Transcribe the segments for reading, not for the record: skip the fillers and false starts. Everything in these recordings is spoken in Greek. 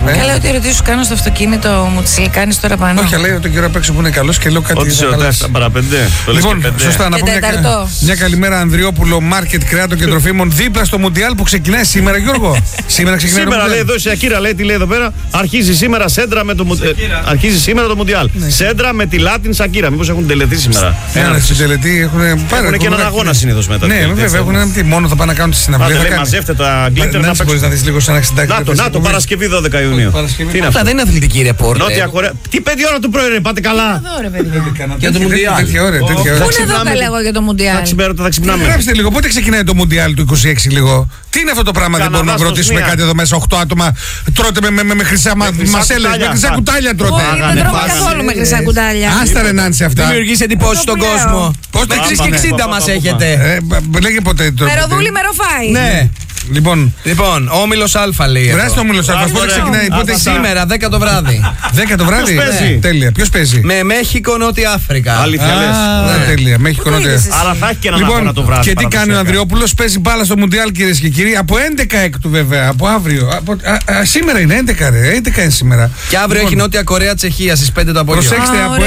Καλά, ό,τι ερωτήσεις σου κάνω στο αυτοκίνητο μου τις κάνει τώρα πάνω. Όχι, λέει τον κύριο απ' έξω που είναι καλός και λέω κάτι. Ό,τι σε ρωτάς τα παραπέντε. Λοιπόν, σωστά, να πω μια καλημέρα Ανδριόπουλο, μάρκετ κρέατο και τροφίμων δίπλα στο Μουντιάλ που ξεκινάει σήμερα, Γιώργο. Σήμερα ξεκινάει. Σήμερα λέει εδώ η Σακύρα, λέει τι λέει εδώ πέρα. Αρχίζει σήμερα σέντρα με το αρχίζει σήμερα το Μουντιάλ. Σέντρα με τη Λάτιν Σακύρα. Μήπως έχουν τελετή σήμερα. Στην τελετή έχουν και έναν αγώνα συνήθως μετά. Ναι, βέβαια έχουν ένα τι. Μόνο θα πάνε να κάνουν τη συναυλία. Μαζεύτε τα γκλίτερ να παίξουν. Να δεις λίγο σαν αξιντάκι. Να το Παρασκευή 12 Ιουνίου. Αυτά δεν είναι αθλητική ρεπόρτερ. Νότια Κορέα. Τι 5 ώρα το πρωί, πάτε καλά. Για το Μουντιάλ. Τέτοια ώρα. Πού είναι εδώ καλά εγώ για το Μουντιάλ. Θα ξυπνάμε. Γράψτε λίγο, πότε ξεκινάει το Μουντιάλ του 26 λίγο. Τι είναι αυτό το πράγμα, δεν μπορούμε να ρωτήσουμε κάτι εδώ μέσα. 8 άτομα τρώτε με χρυσά μασέλες, με χρυσά κουτάλια τρώτε. Δεν τρώμε καθόλου με χρυσά κουτάλια. Άστα ρε Νάνση αυτά. Δημιουργείς εντυπώσεις στον κόσμο. Πώς το 6:60 μας έχετε. Λέγε ποτέ. Μεροδούλη, μεροφάι. Ναι. Λοιπόν, Όμιλος Α λέει. Βράζει το Όμιλος Α. Πότε ξεκινάει, πότε σήμερα, 10 το βράδυ. 10 το βράδυ. Τέλεια. Ποιος παίζει? Με Μέχικο, Νότια Αφρικά. Αλήθεια λες. Τέλεια. Μέχικο, Νότια Αφρικά. Άρα θα έχει και έναν αγώνα το βράδυ. Και τι κάνει ο Ανδριόπουλος? Παίζει μπάλα στο Μουντιάλ, κυρίες και κύριοι, από 11 έκτου βέβαια. Από αύριο. Σήμερα είναι 11, ρε. 11 είναι σήμερα. Και αύριο έχει Νότια Κορέα Τσεχία στις 5 το απόγευμα. Προσέξτε, από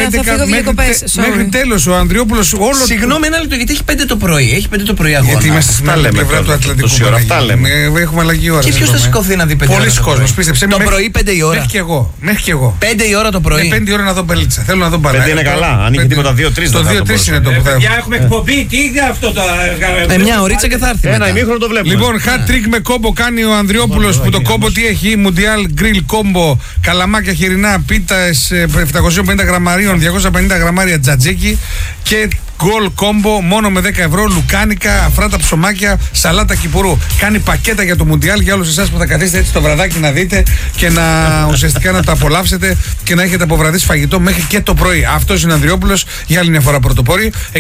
11 μέχρι τέλος ο Ανδριόπουλος όλο. Συγγνώμη, ένα λεπτό, γιατί έχει 5 το πρωί. Έχει 5 το πρωί αγώνα. Γιατί είμαστε στην άλλη πλευρά του Ατλαντικού. Έχουμε αλλαγή ώρα. Και ποιος θα σηκωθεί να δει 5 ώρα? Πολλοί κόσμος, πίστεψε. Το πρωί 5 η ώρα. Μέχρι και εγώ. 5 η ώρα το πρωί. 5 η ώρα να δω μπαλίτσα. Θέλω να δω μπαλίτσα. 5 είναι καλά. Αν είχε τίποτα 2-3. Το 2-3 είναι το που θα έχουμε. Έχουμε εκπομπή. Τι είναι αυτό το. Μια ωρίτσα και θα έρθει. Ένα ημίχρονο το βλέπουμε. Λοιπόν, hat trick με κόμπο κάνει ο Ανδριόπουλος. Που το κόμπο τι έχει? Μουντιάλ γκριλ κόμπο. Καλαμάκια χοιρινά, πίτας 750 γραμμαρίων, 250 γραμμάρια τζατζίκι. Και γκολ κόμπο μόνο με 10 ευρώ. Λουκάνικα, αφράτα ψωμάκια, σαλάτα κυπουρού. Κάνει πακέτα για το Μουντιάλ για όλους εσάς που θα καθίσετε έτσι το βραδάκι να δείτε και να ουσιαστικά να το απολαύσετε και να έχετε από βραδύς φαγητό μέχρι και το πρωί. Αυτός είναι ο Ανδριόπουλος για άλλη μια φορά πρωτοπόρη. 69-36-10-10-22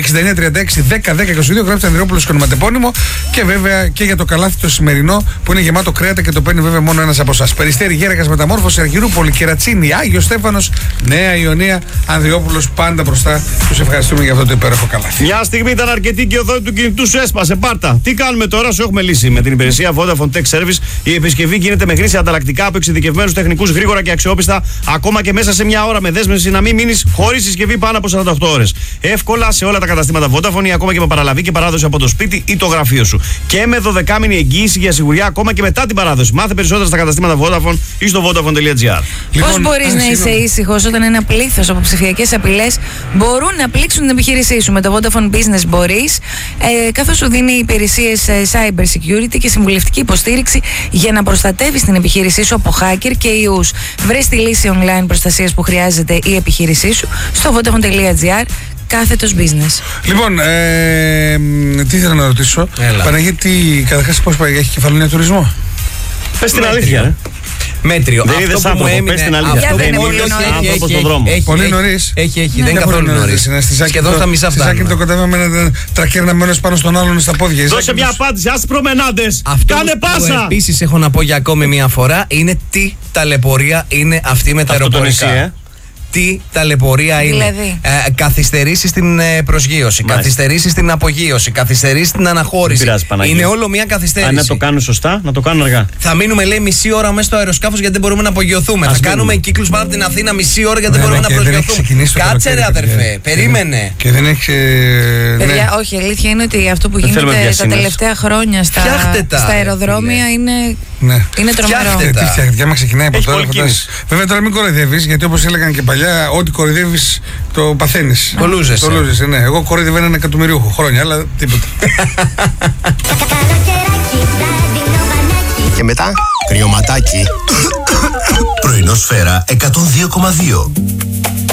γράψτε Ανδριόπουλος και ονοματεπώνυμο. Και βέβαια και για το καλάθι το σημερινό που είναι γεμάτο κρέατα και το παίρνει βέβαια μόνο ένας από εσάς. Περιστέρι, Γέρακας, Μεταμόρφωση, Αργυρούπολη, Κερατσίνη, Άγιος Στέφανος, Νέα Ιωνία, Ανδριόπουλος πάντα μπροστά. Τους ευχαριστούμε για αυτό το υπέροχο καλάθι. Μια στιγμή ήταν αρκετή και ο δότη του κινητού σου έσπασε. Πάρτα. Τι κάνουμε τώρα, σου έχουμε λύσει. Με την υπηρεσία Vodafone Tech Service η επισκευή γίνεται με χρήση ανταλλακτικά από εξειδικευμένους τεχνικούς γρήγορα και αξιόπιστα, ακόμα και μέσα σε μια ώρα με δέσμευση να μην μείνεις χωρίς συσκευή πάνω από 48 ώρες. Εύκολα σε όλα τα καταστήματα Vodafone ή ακόμα και με παραλαβή και παράδοση από το σπίτι ή το γραφείο σου. Και με 12μηνη εγγύηση για σιγουριά ακόμα και μετά την παράδοση. Μάθε περισσότερα στα καταστήματα Vodafone ή στο Vodafone.gr. Πώς μπορείς να είσαι ήσυχος όταν ένα πλήθος από ψηφιακές απειλές μπορούν να πλήξουν την επιχείρησή σου? Με το Vodafone Business μπορείς, καθώς σου δίνει υπηρεσίες cyber security και συμβουλευτική υποστήριξη για να προστατεύεις την επιχείρησή σου από hacker και ιούς. Βρες τη λύση online προστασίας που χρειάζεται η επιχείρησή σου στο Vodafone.gr / business. Λοιπόν, τι ήθελα να ρωτήσω. Παναγίτη, καταρχάς πώς πάει, έχει κεφαλαιονία τουρισμό? Πες την αλήθεια, Μέτριο. Δεν είδες άνθρωπο, πες την αλήθεια. Δεν είναι πολύ άνθρωπο στον δρόμο. Πολύ νωρίς. Έχει, δεν είναι καθόλου νωρίς. Σχεδόν στα μισά φτάνει. Στη Σάκη το κατέβαμε με ένα τρακέρναμένος πάνω στον άλλον στα πόδια. Δώσε μια απάντηση, ας προμενάντες. Κάνε πάσα. Επίσης έχω να πω για ακόμη μια φορά είναι τι ταλαιπωρία είναι αυτή με τα αεροπορικά. Τι ταλαιπωρία είναι. Δηλαδή. Καθυστερήσεις στην προσγείωση, καθυστερήσεις στην απογείωση, καθυστερήσεις στην αναχώρηση. Είναι όλο μια καθυστέρηση. Αν να το κάνουν σωστά, να το κάνουν αργά. Θα μείνουμε, λέει, μισή ώρα μέσα στο αεροσκάφος γιατί δεν μπορούμε να απογειωθούμε. Θα κάνουμε κύκλους πάνω από την Αθήνα μισή ώρα γιατί δεν μπορούμε να προσγειωθούμε. Κάτσε, ρε αδερφέ, περίμενε. Και δεν έχει. Παιδιά, όχι, η αλήθεια είναι ότι αυτό που γίνεται τα τελευταία χρόνια στα αεροδρόμια είναι τρομερό. Τι άμα ξεκινάει από τώρα. Βέβαια τώρα μην κοροϊδεύεις, γιατί όπως έλεγαν και παλιά, ό,τι κοροϊδεύεις το παθαίνεις. Το λούζεσαι. Ναι. Εγώ κοροϊδεύω έναν εκατομμυριούχο χρόνια, αλλά τίποτα. Και μετά κρυωματάκι. Πρωινό Σφαίρα 102,2.